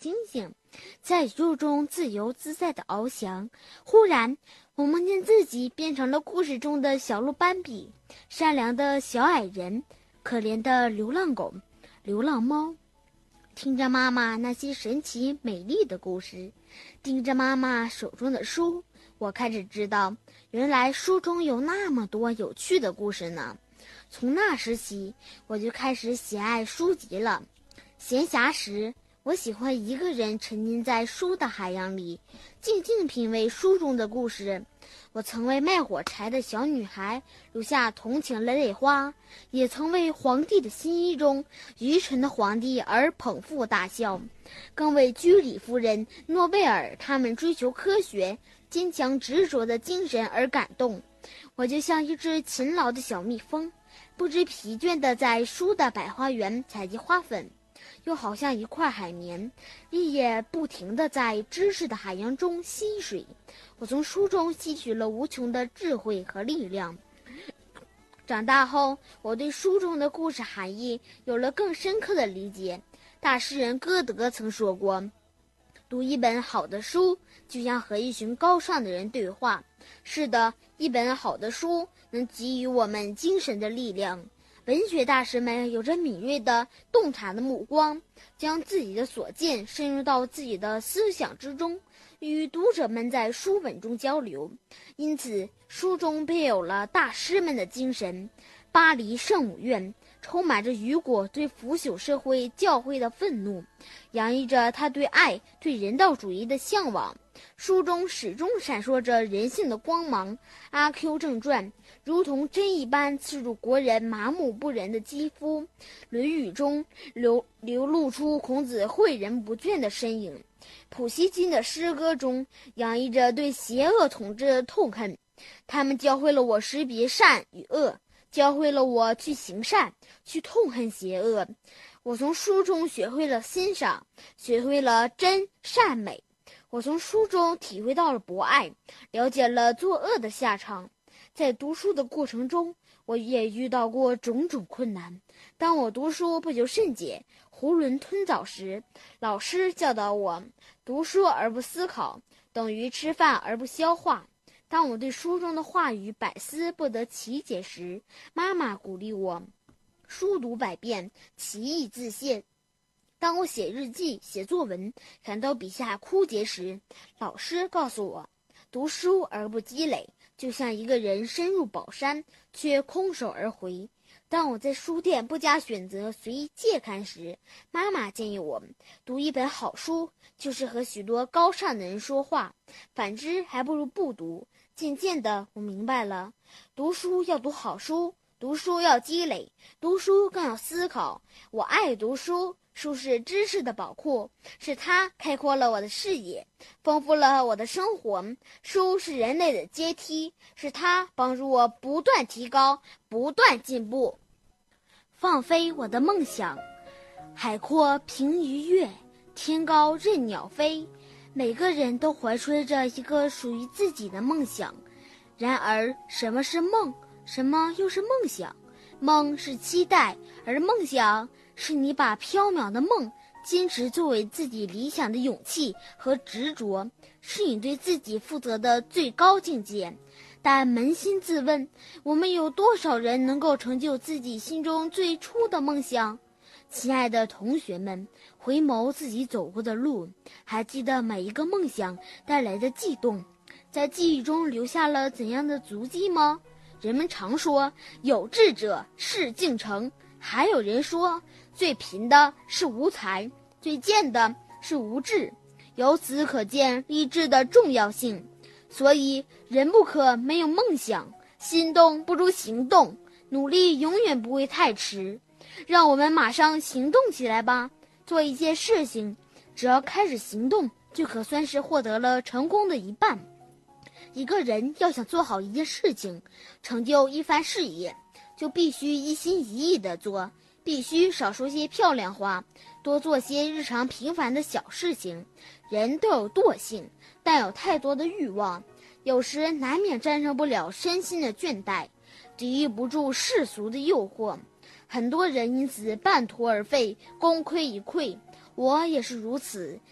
星星，在宇宙中自由自在地翱翔。忽然，我梦见自己变成了故事中的小鹿斑比，善良的小矮人，可怜的流浪狗、流浪猫。听着妈妈那些神奇美丽的故事，盯着妈妈手中的书，我开始知道，原来书中有那么多有趣的故事呢。从那时起，我就开始喜爱书籍了。闲暇时，我喜欢一个人沉浸在书的海洋里，静静品味书中的故事。我曾为卖火柴的小女孩留下同情的泪花，也曾为皇帝的新衣中愚蠢的皇帝而捧腹大笑，更为居里夫人、诺贝尔他们追求科学、坚强执着的精神而感动。我就像一只勤劳的小蜜蜂，不知疲倦地在书的百花园采集花粉，又好像一块海绵，日夜不停地在知识的海洋中吸水。我从书中吸取了无穷的智慧和力量。长大后，我对书中的故事含义有了更深刻的理解。大诗人歌德曾说过，读一本好的书，就像和一群高尚的人对话。是的，一本好的书能给予我们精神的力量。文学大师们有着敏锐的洞察的目光，将自己的所见深入到自己的思想之中，与读者们在书本中交流。因此，书中便有了大师们的精神。巴黎圣母院充满着雨果对腐朽社会教会的愤怒，洋溢着他对爱、对人道主义的向往。书中始终闪烁着人性的光芒。阿 Q 正传如同针一般刺入国人麻木不仁的肌肤。论语中流露出孔子诲人不倦的身影。普希金的诗歌中洋溢着对邪恶统治的痛恨。他们教会了我识别善与恶，教会了我去行善，去痛恨邪恶。我从书中学会了欣赏，学会了真善美。我从书中体会到了博爱，了解了作恶的下场。在读书的过程中，我也遇到过种种困难。当我读书不求甚解、囫囵吞枣时，老师教导我，读书而不思考，等于吃饭而不消化。当我对书中的话语百思不得其解时，妈妈鼓励我，书读百遍，其义自现。当我写日记、写作文，感到笔下枯竭时，老师告诉我，读书而不积累，就像一个人深入宝山，却空手而回。当我在书店不加选择随意借看时，妈妈建议我，读一本好书就是和许多高尚的人说话，反之还不如不读。渐渐的，我明白了，读书要读好书，读书要积累，读书更要思考。我爱读书，书是知识的宝库，是它开阔了我的视野，丰富了我的生活。书是人类的阶梯，是它帮助我不断提高，不断进步。放飞我的梦想，海阔凭鱼跃，天高任鸟飞。每个人都怀揣着一个属于自己的梦想。然而，什么是梦？什么又是梦想？梦是期待，而梦想是你把缥缈的梦坚持作为自己理想的勇气和执着，是你对自己负责的最高境界。但扪心自问，我们有多少人能够成就自己心中最初的梦想？亲爱的同学们，回眸自己走过的路，还记得每一个梦想带来的悸动，在记忆中留下了怎样的足迹吗？人们常说，有志者事竟成，还有人说，最贫的是无才，最贱的是无志。由此可见励志的重要性。所以，人不可没有梦想，心动不如行动，努力永远不会太迟。让我们马上行动起来吧！做一件事情，只要开始行动，就可算是获得了成功的一半。一个人要想做好一件事情，成就一番事业，就必须一心一意地做，必须少说些漂亮话，多做些日常平凡的小事情。人都有惰性，但有太多的欲望，有时难免战胜不了身心的倦怠，抵御不住世俗的诱惑。很多人因此半途而废，功亏一篑。我也是如此，